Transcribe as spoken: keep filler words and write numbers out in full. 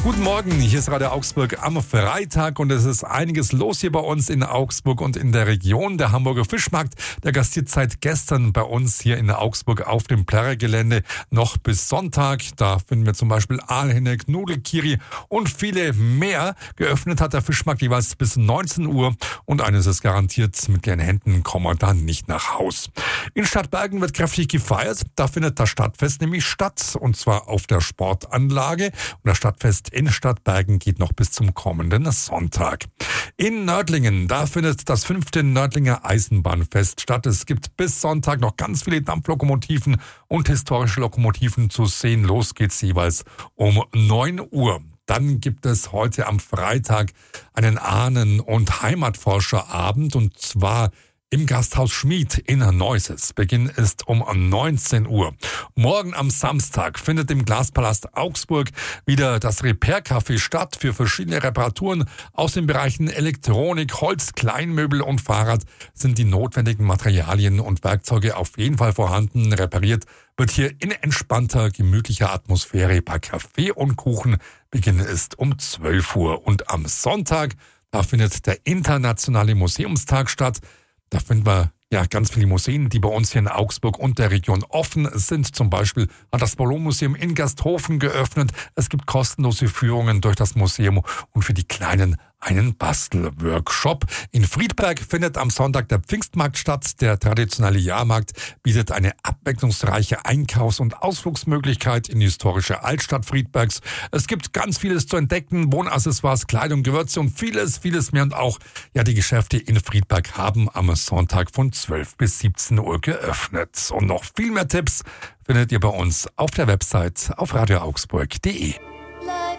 Guten Morgen, hier ist Radio Augsburg am Freitag und es ist einiges los hier bei uns in Augsburg und in der Region. Der Hamburger Fischmarkt, der gastiert seit gestern bei uns hier in Augsburg auf dem Plärrer-Gelände noch bis Sonntag. Da finden wir zum Beispiel Aalhähne, Knudelkiri und viele mehr. Geöffnet hat der Fischmarkt jeweils bis neunzehn Uhr und eines ist garantiert, mit leeren Händen kommen wir dann nicht nach Haus. In Stadtbergen wird kräftig gefeiert. Da findet das Stadtfest nämlich statt und zwar auf der Sportanlage. Und das Stadtfest in Stadtbergen geht noch bis zum kommenden Sonntag. In Nördlingen, da findet das fünfte Nördlinger Eisenbahnfest statt. Es gibt bis Sonntag noch ganz viele Dampflokomotiven und historische Lokomotiven zu sehen. Los geht's jeweils um neun Uhr. Dann gibt es heute am Freitag einen Ahnen- und Heimatforscherabend und zwar im Gasthaus Schmied in Neuses. Beginn ist um neunzehn Uhr. Morgen am Samstag findet im Glaspalast Augsburg wieder das Repair-Café statt. Für verschiedene Reparaturen aus den Bereichen Elektronik, Holz, Kleinmöbel und Fahrrad sind die notwendigen Materialien und Werkzeuge auf jeden Fall vorhanden. Repariert wird hier in entspannter, gemütlicher Atmosphäre bei Kaffee und Kuchen. Beginn ist um zwölf Uhr. Und am Sonntag, da findet der Internationale Museumstag statt. Da finden wir ja ganz viele Museen, die bei uns hier in Augsburg und der Region offen sind. Zum Beispiel hat das Ballonmuseum in Gersthofen geöffnet. Es gibt kostenlose Führungen durch das Museum und für die Kleinen einen Bastelworkshop. In Friedberg findet am Sonntag der Pfingstmarkt statt. Der traditionelle Jahrmarkt bietet eine abwechslungsreiche Einkaufs- und Ausflugsmöglichkeit in die historische Altstadt Friedbergs. Es gibt ganz vieles zu entdecken, Wohnaccessoires, Kleidung, Gewürze und vieles, vieles mehr. Und auch ja die Geschäfte in Friedberg haben am Sonntag von zwölf bis siebzehn Uhr geöffnet. Und noch viel mehr Tipps findet ihr bei uns auf der Website auf radio augsburg punkt de.